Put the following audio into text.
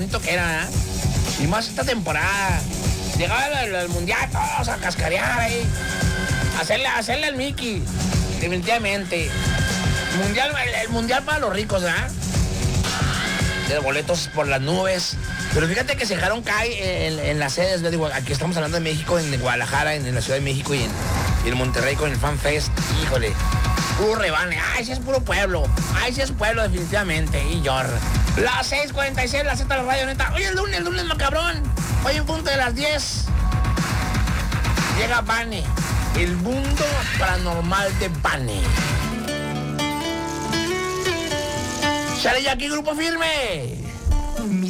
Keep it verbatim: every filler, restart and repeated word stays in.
bonito que era, ¿eh? Y más esta temporada. Llegaba el, el mundial, todos a cascarear ahí. Hacerle, hacerle al Mickey. Definitivamente. Mundial, el, el mundial para los ricos, ¿verdad? De boletos por las nubes. Pero fíjate que se dejaron caer en, en las sedes. Digo, aquí estamos hablando de México, en Guadalajara, en, en la Ciudad de México y en, y en Monterrey con el Fan Fest. Híjole. Puro rebane. Ay, sí es puro pueblo. Ay, sí es pueblo, definitivamente. Y yo. Las seis cuarenta y seis, la Z de la radio, neta. Oye, el lunes, el lunes, macabrón. Hoy en punto de las diez. Llega Bane. El mundo paranormal de Bane. Sale ya aquí, Grupo Firme.